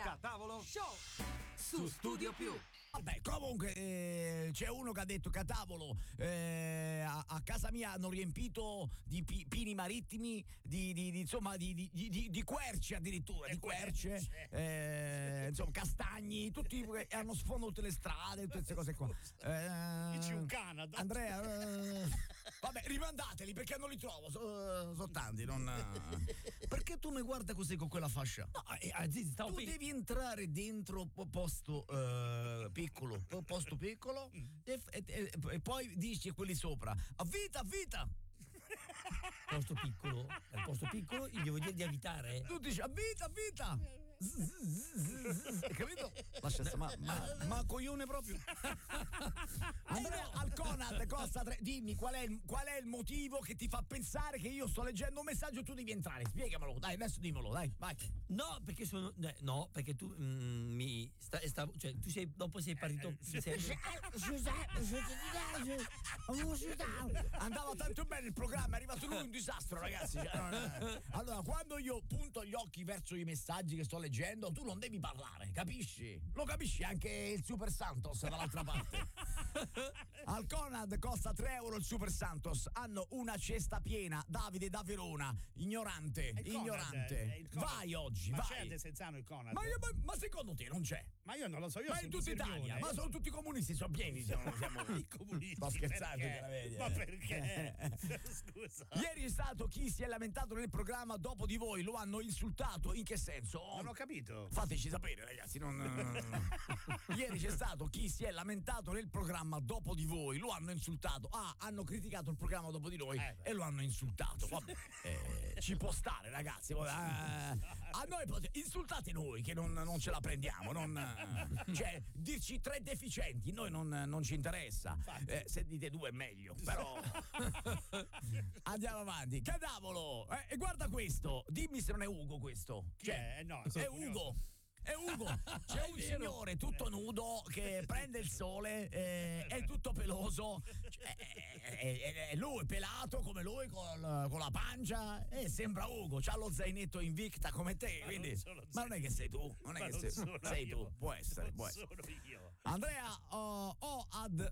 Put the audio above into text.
Catavolo Show su Studio Più. Vabbè, comunque c'è uno che ha detto Catavolo, a casa mia hanno riempito di pini marittimi, insomma di querce addirittura, di querce, insomma castagni, tutti hanno sfondo tutte le strade, tutte queste cose qua. Dici un Canada. Andrea, vabbè, rimandateli perché non li trovo, sono tanti, perché tu mi guarda così con quella fascia? No, Tu devi entrare dentro posto posto piccolo e poi dici a quelli sopra a vita posto piccolo gli devo dire di evitare. tu dici a vita capito? Lascia stare, ma coglione proprio. Andrea al Conad costa 3. Dimmi qual è il motivo che ti fa pensare che io sto leggendo un messaggio e tu devi entrare, spiegamelo, dai, adesso dimmelo, dai, vai. No, perché perché tu cioè tu sei partito andava tanto bene il programma, è arrivato lui un disastro, ragazzi. Allora, quando io punto gli occhi verso i messaggi che sto leggendo, tu non devi parlare, capisci? Lo capisci anche il Super Santos dall'altra parte. Al Conad costa 3 euro il Super Santos. Hanno una cesta piena. Davide da Verona, ignorante. Vai oggi, ma vai. c'è a Desenzano il Conad? Ma secondo te non c'è? Ma io non lo so, io Ma sono in tutta Italia, ma sono tutti comunisti, sono pieni. Siamo i comunisti. Sto scherzando, perché? Ma perché? Scusa. Ieri è stato chi si è lamentato nel programma dopo di voi, lo hanno insultato, in che senso? Non ho capito. Fateci sapere, ragazzi. Ieri c'è stato chi si è lamentato nel programma dopo di voi, lo hanno insultato. Hanno criticato il programma dopo di noi e lo hanno insultato. Vabbè, ci può stare, ragazzi. A noi insultate noi che non ce la prendiamo, cioè dirci 3 deficienti noi non ci interessa. Se dite 2 è meglio, però andiamo avanti. Cadavolo, e guarda questo, dimmi se non è Ugo questo. Chi è? No, è Ugo. È Ugo, c'è un signore tutto nudo che prende il sole, è tutto peloso, è lui pelato come lui con la pancia e sembra Ugo, c'ha lo zainetto Invicta come te, quindi ma non è che sei tu, non è che sei tu, può essere. Sono io. Andrea, ho ad